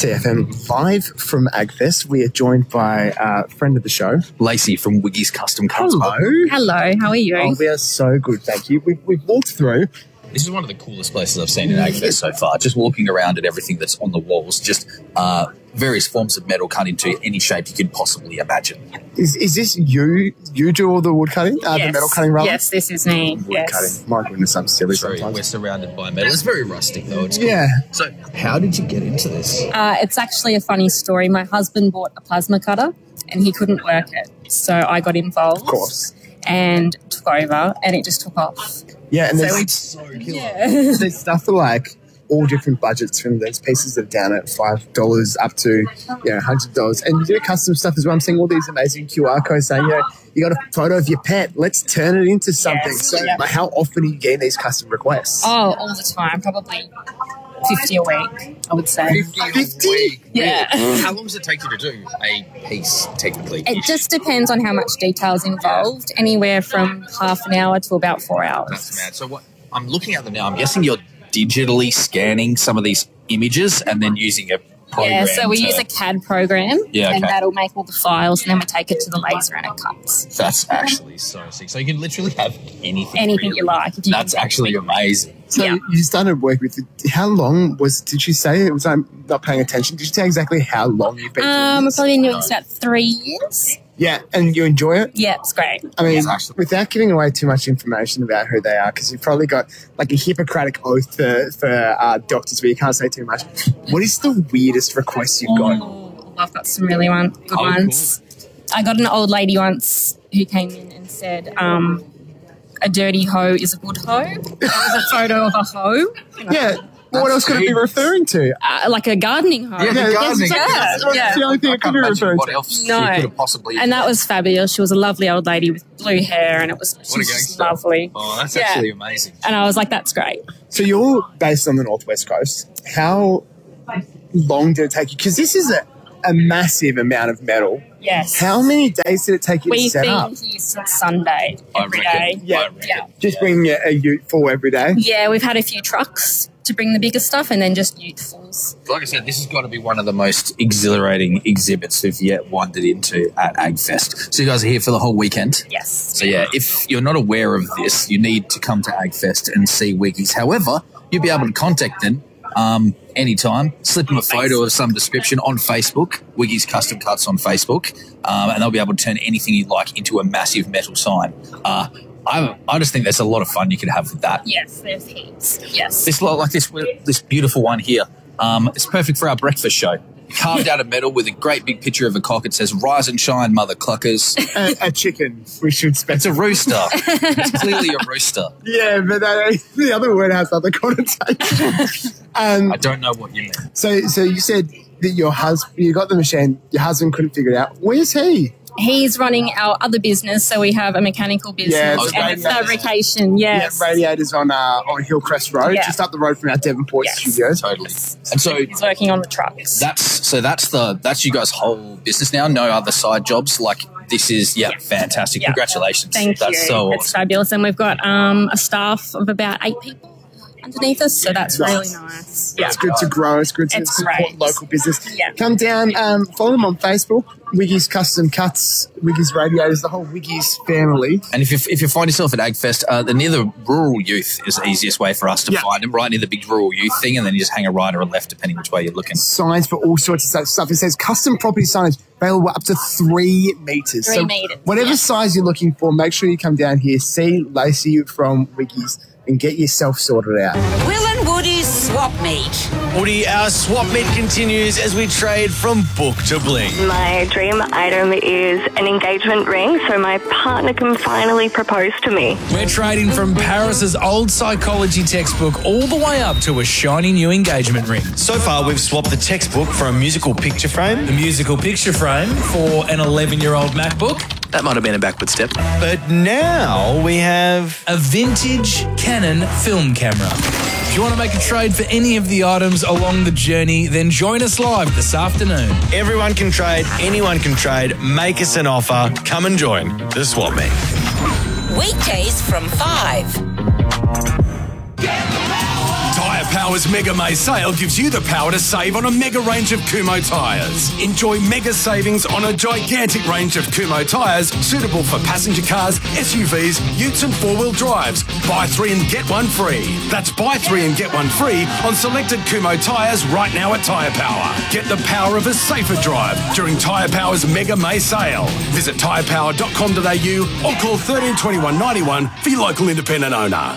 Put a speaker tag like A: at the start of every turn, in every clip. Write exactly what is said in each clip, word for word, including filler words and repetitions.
A: C F M live from AgFest. We are joined by a friend of the show, Lacey from Wiggy's Custom Cuts.
B: Hello. Hello, how are you?
A: Oh, we are so good, thank you. We've, we've walked through.
C: This is one of the coolest places I've seen in AgFest so far. Just walking around at everything that's on the walls, just uh, various forms of metal cut into any shape you could possibly imagine.
A: Is is this you? You do all the wood cutting? Uh,
B: yes.
A: The metal cutting, rather?
B: Yes, this is me.
A: Wood
B: yes.
A: cutting. My goodness, I'm silly
C: Sorry,
A: sometimes.
C: we're surrounded by metal. It's very rustic, though. It's cool.
A: Yeah.
C: So, how did you get into this?
B: Uh, it's actually a funny story. My husband bought a plasma cutter and he couldn't work it. So I got involved.
A: Of course.
B: And took over and it just took off.
A: Yeah, and
B: So
A: there's,
B: we-
C: So killer.
B: Yeah.
A: there's stuff for like all different budgets, from those pieces that are down at five dollars up to, you know, one hundred dollars. And you do custom stuff as well. I'm seeing all these amazing Q R codes saying, you know, you got a photo of your pet, let's turn it into something.
B: Yes,
A: So
B: yeah.
A: like, how often are you getting these custom requests?
B: Oh, all the time. Probably fifty a week, I would say.
A: fifty?
B: Yeah.
C: How long does it take you to do a piece, technically?
B: It just depends on how much detail's involved. Anywhere from half an hour to about four hours.
C: That's mad. So, what I'm looking at them now, I'm guessing you're digitally scanning some of these images and then using a program.
B: Yeah, so we
C: to-
B: use a C A D program
C: Yeah,
B: and
C: okay.
B: that'll make all the files and then we take it to the laser and it cuts.
C: That's actually so sick. So, you can literally have anything.
B: Anything
C: really.
B: you like. If you
C: That's
B: can-
C: actually amazing.
A: So
B: Yeah.
A: you started work with, how long was, did you say, it was I'm not paying attention, did you say exactly how long you've been doing
B: Um, I've
A: this?
B: probably been doing this about three years.
A: Yeah, and you enjoy it?
B: Yeah, it's great.
A: I mean,
C: Yes, actually.
A: without giving away too much information about who they are, because you've probably got like a Hippocratic oath for, for uh, doctors where you can't say too much. What is the weirdest request you've got?
B: Oh, I've got some really one, good
C: Oh,
B: ones. I got an old lady once who came in and said, um, a dirty hoe is a good hoe. It was a photo of a hoe.
A: Yeah, what else could it be
C: genius.
A: referring to?
B: Uh, like a gardening hoe.
C: Yeah, the
A: Yeah,
C: gardening.
A: that's,
B: Yeah,
A: that's
B: yeah.
A: the only thing
C: I
A: it could
C: can't
A: be
C: imagine
A: referring
C: what
A: to.
C: else
B: No.
C: you could have possibly.
B: And that was fabulous. She was a lovely old lady with blue hair and it was she
C: What a
B: was just
C: gangster.
B: lovely.
C: Oh, that's
B: Yeah.
C: actually amazing.
B: And I was like, that's great.
A: So you're based on the Northwest Coast. How long did it take you? Because this is a, a massive amount of metal.
B: Yes.
A: How many days did it take you to
B: We've
A: set
B: been
A: up?
B: here since Sunday,
C: I
B: every
C: reckon.
B: day.
A: Yeah.
C: I reckon.
B: Yeah.
A: Just bringing a, a ute full every day?
B: Yeah, we've had a few trucks to bring the bigger stuff and then just youthfuls.
C: Like I said, this has got to be one of the most exhilarating exhibits we've yet wandered into at AgFest. So you guys are here for the whole weekend.
B: Yes.
C: So yeah, if you're not aware of this, you need to come to AgFest and see Wiggy's. However, you'll be able to contact them um, anytime. Slip them a photo of some description on Facebook, Wiggy's Custom Cuts on Facebook, um, and they'll be able to turn anything you like into a massive metal sign. Uh, I, I just think there's a lot of fun you could have with that.
B: Yes, there's heaps. Yes.
C: This lot like this this beautiful one here. Um, it's perfect for our breakfast show. Carved out of metal with a great big picture of a cock. It says "Rise and shine, mother cluckers."
A: a, a chicken, we should
C: It's
A: specify.
C: a rooster. It's clearly a rooster.
A: Yeah, but that, the other word has other connotations. um,
C: I don't know what you mean.
A: so, so you said that your husband, you got the machine, your husband couldn't figure it out. Where's he?
B: He's running our other business, so we have a mechanical business
A: Yeah,
C: the
B: and it's
C: radiators.
B: fabrication. Yes.
A: Yeah, radiators on uh, on Hillcrest Road,
B: Yeah.
A: just up the road from our Devonport
B: Yes.
A: studios.
C: Totally. And so
B: He's working on the trucks.
C: that's so that's the that's you guys' whole business now. No other side jobs. Like this is yeah,
B: Yeah.
C: fantastic.
B: Yeah.
C: Congratulations.
B: Thank
C: that's
B: you.
C: so
B: It's
C: awesome.
B: fabulous, and we've got um, a staff of about eight people underneath us, so that's
A: Nice.
B: really nice. Yeah.
A: It's good to grow. It's good to
B: It's
A: support
B: great.
A: local business.
B: Yeah.
A: Come down, um, follow them on Facebook. Wiggy's Custom Cuts, Wiggy's Radiators, the whole Wiggy's family.
C: And if you if you find yourself at AgFest, uh, the near the rural youth is the easiest way for us to
A: Yeah.
C: find them. Right near the big rural youth thing, and then you just hang a right or a left depending which way you're looking.
A: Signs for all sorts of stuff- stuff. It says custom property signage available up to three meters.
B: Three
A: so
B: meters,
A: whatever
B: yeah.
A: size you're looking for, make sure you come down here, see Lacey from Wiggy's, and get yourself sorted out.
D: Will and Woody's swap meet.
E: Woody, our swap meet continues as we trade from book to bling.
F: My dream item is an engagement ring so my partner can finally propose to me.
E: We're trading from Paris's old psychology textbook all the way up to a shiny new engagement ring.
G: So far, we've swapped the textbook for a musical picture frame.
E: The musical picture frame for an eleven-year-old MacBook.
H: That might have been a backward step.
G: But now we have...
E: A vintage Canon film camera. If you want to make a trade for any of the items along the journey, then join us live this afternoon.
G: Everyone can trade, anyone can trade. Make us an offer. Come and join the swap meet.
D: Weekdays from five.
E: Tyre
H: Power's Mega May sale gives you the power to save on a mega range of Kumho tyres. Enjoy mega savings on a gigantic range of Kumho tyres suitable for passenger cars, S U Vs, utes and four-wheel drives. Buy three and get one free. That's buy three and get one free on selected Kumho tyres right now at Tyre Power. Get the power of a safer drive during Tyre Power's Mega May sale. Visit tyre power dot com dot a u or call thirteen twenty-one ninety-one for your local independent owner.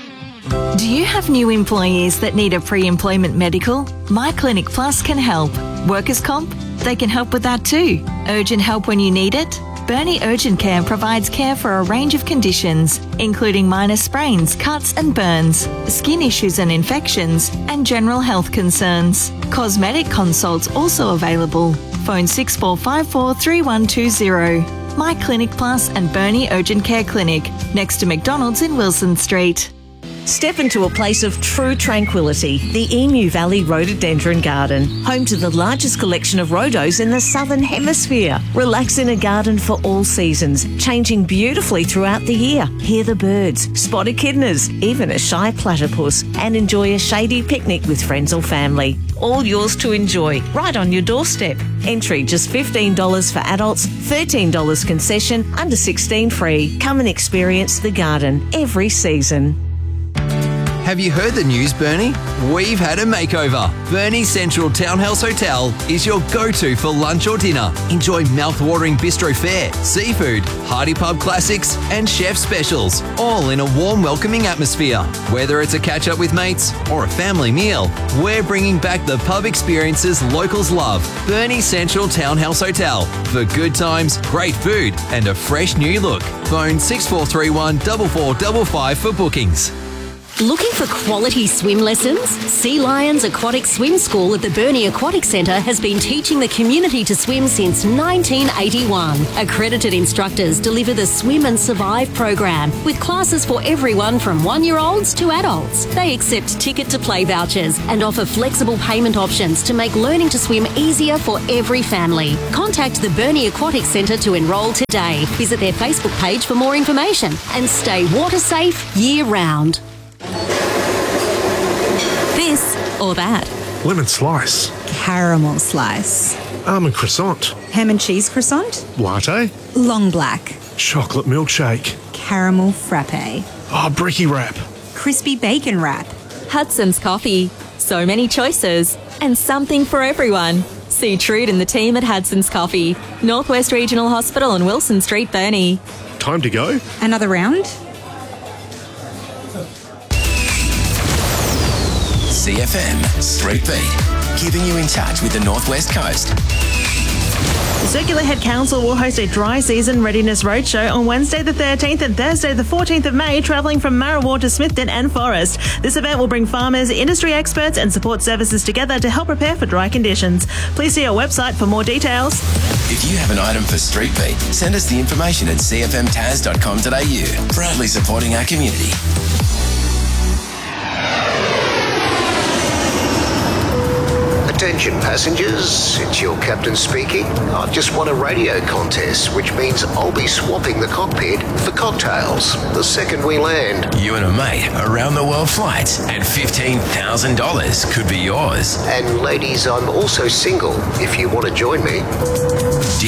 I: Do you have new employees that need a pre-employment medical? My Clinic Plus can help. Workers' comp? They can help with that too. Urgent help when you need it? Burnie Urgent Care provides care for a range of conditions, including minor sprains, cuts and burns, skin issues and infections, and general health concerns. Cosmetic consults also available. Phone six four five four, three one two zero. My Clinic Plus and Burnie Urgent Care Clinic, next to McDonald's in Wilson Street.
J: Step into a place of true tranquility, the Emu Valley Rhododendron Garden, home to the largest collection of rhodos in the Southern Hemisphere. Relax in a garden for all seasons, changing beautifully throughout the year. Hear the birds, spot echidnas, even a shy platypus, and enjoy a shady picnic with friends or family. All yours to enjoy, right on your doorstep. Entry just fifteen dollars for adults, thirteen dollars concession, under sixteen free. Come and experience the garden every season.
K: Have you heard the news, Bernie? We've had a makeover. Bernie Central Townhouse Hotel is your go-to for lunch or dinner. Enjoy mouth-watering bistro fare, seafood, hearty pub classics, and chef specials, all in a warm, welcoming atmosphere. Whether it's a catch-up with mates or a family meal, we're bringing back the pub experiences locals love. Bernie Central Townhouse Hotel for good times, great food, and a fresh new look. Phone six four three one, four four five five for bookings.
L: Looking for quality swim lessons? Sea Lions Aquatic Swim School at the Bernie Aquatic Centre has been teaching the community to swim since nineteen eighty-one. Accredited instructors deliver the Swim and Survive program with classes for everyone from one-year-olds to adults. They accept ticket-to-play vouchers and offer flexible payment options to make learning to swim easier for every family. Contact the Bernie Aquatic Centre to enrol today. Visit their Facebook page for more information and stay water safe year-round.
M: This or that.
N: Lemon slice.
M: Caramel slice.
N: Almond croissant.
M: Ham and cheese croissant.
N: Latte.
M: Long black.
N: Chocolate milkshake.
M: Caramel frappe.
N: Oh, bricky wrap.
M: Crispy bacon wrap.
O: Hudson's Coffee. So many choices and something for everyone. See Trude and the team at Hudson's Coffee, Northwest Regional Hospital on Wilson Street, Burnie.
N: Time to go.
M: Another round?
P: C F M Street Beat, keeping you in touch with the Northwest Coast.
Q: The Circular Head Council will host a dry season readiness roadshow on Wednesday the thirteenth and Thursday the fourteenth of May, travelling from Marrawar to Smithton and Forest. This event will bring farmers, industry experts and support services together to help prepare for dry conditions. Please see our website for more details.
P: If you have an item for Street Beat, send us the information at c f m taz dot com dot a u. Proudly supporting our community.
R: Attention passengers, it's your captain speaking. I've just won a radio contest, which means I'll be swapping the cockpit for cocktails the second we land.
P: You and a mate around the world flights and fifteen thousand dollars could be yours.
R: And ladies, I'm also single if you want to join me.